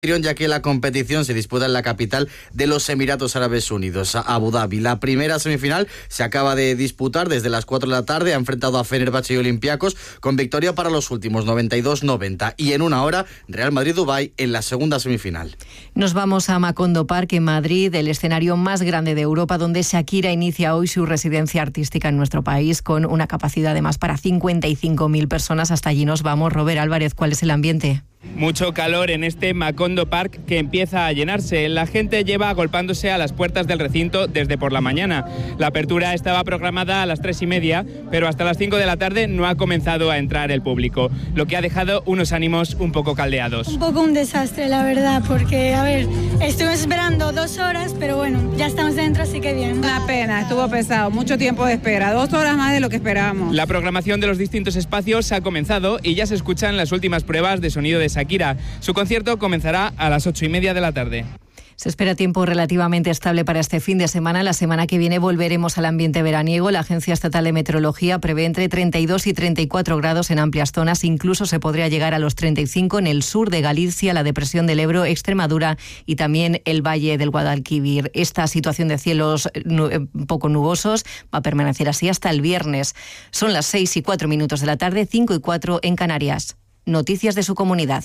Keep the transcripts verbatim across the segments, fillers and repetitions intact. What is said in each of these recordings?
ya que la competición se disputa en la capital de los Emiratos Árabes Unidos, Abu Dhabi. La primera semifinal se acaba de disputar desde las cuatro de la tarde, ha enfrentado a Fenerbahce y Olympiacos con victoria para los últimos noventa y dos noventa, y en una hora Real Madrid-Dubái en la segunda semifinal. Nos vamos a Macondo Park en Madrid, el escenario más grande de Europa, donde Shakira inicia hoy su residencia artística en nuestro país con una capacidad además para cincuenta y cinco mil personas. Hasta allí nos vamos. Robert Álvarez, ¿cuál es el ambiente? Mucho calor en este Macondo Park que empieza a llenarse. La gente lleva agolpándose a las puertas del recinto desde por la mañana. La apertura estaba programada a las tres y media, pero hasta las cinco de la tarde no ha comenzado a entrar el público, lo que ha dejado unos ánimos un poco caldeados. Un poco un desastre, la verdad, porque, a ver, estuvimos esperando dos horas, pero bueno, ya estamos dentro, así que bien. Una pena, estuvo pesado, mucho tiempo de espera, dos horas más de lo que esperábamos. La programación de los distintos espacios ha comenzado y ya se escuchan las últimas pruebas de sonido de Shakira. Su concierto comenzará a las ocho y media de la tarde. Se espera tiempo relativamente estable para este fin de semana. La semana que viene volveremos al ambiente veraniego. La Agencia Estatal de Meteorología prevé entre treinta y dos y treinta y cuatro grados en amplias zonas. Incluso se podría llegar a los treinta y cinco en el sur de Galicia, la depresión del Ebro, Extremadura y también el valle del Guadalquivir. Esta situación de cielos poco nubosos va a permanecer así hasta el viernes. Son las seis y cuatro minutos de la tarde, cinco y cuatro en Canarias. Noticias de su comunitat.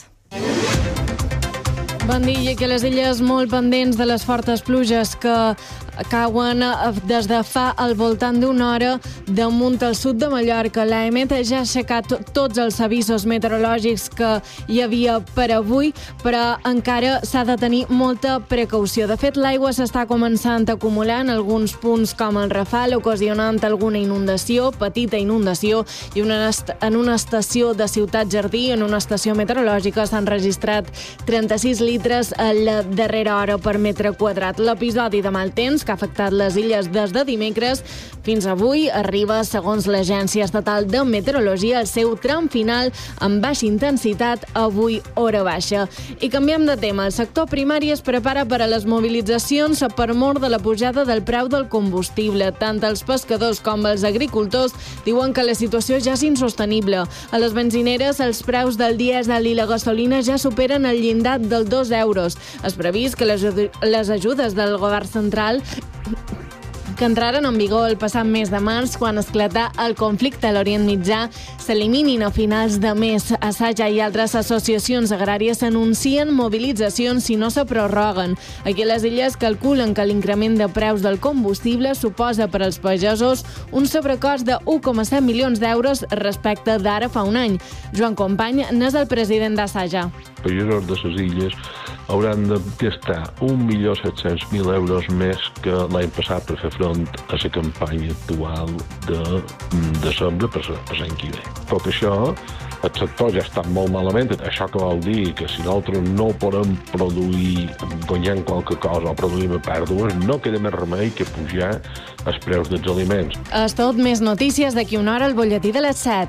Bon dia, que les illes molt pendents de les fortes pluges que cauen des de fa al voltant d'una hora damunt al sud de Mallorca. L'A E M E T ja ha aixecat tots els avisos meteorològics que hi havia per avui, però encara s'ha de tenir molta precaució. De fet, l'aigua s'està començant a acumular en alguns punts com el Rafal, ocasionant alguna inundació, petita inundació, i una, en una estació de Ciutat Jardí, en una estació meteorològica, s'han registrat trenta-sis litres a la darrera hora per metre quadrat. L'episodi de mal temps que ha afectat les illes des de dimecres fins avui arriba, segons l'Agència Estatal de Meteorologia, al seu tram final amb baixa intensitat, avui hora baixa. I canviem de tema. El sector primari es prepara per a les mobilitzacions per mor de la pujada del preu del combustible. Tant els pescadors com els agricultors diuen que la situació ja és insostenible. A les benzineres els preus del dièsel i la gasolina ja superen el llindar dels dos euros. És previst que les, les ajudes del govern central que entraren en vigor el passat mes de març, quan esclatà el conflicte a l'Orient Mitjà, s'eliminin a finals de mes. Assaja i altres associacions agràries anuncien mobilitzacions si no se prorroguen. Aquí a les illes calculen que l'increment de preus del combustible suposa per als pagesos un sobrecost de u coma set milions d'euros respecte d'ara fa un any. Joan Company n'és el president d'Assaja. Els pagesos de les illes hauran de gastar un milió set-cents mil euros més que l'any passat per fer front a la campanya actual de desembre per l'any que ve. Tot això, el sector ja està molt malament. Això que vol dir que si nosaltres no podem produir guanyant qualque cosa o produïm a pèrdues, no queda més remei que pujar els preus dels aliments. És tot, més notícies d'aquí una hora al butlletí de les set.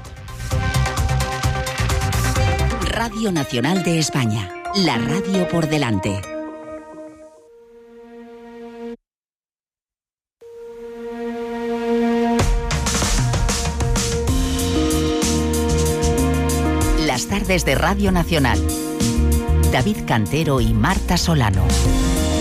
Radio Nacional de España. La radio por delante. Las tardes de Radio Nacional. David Cantero y Marta Solano.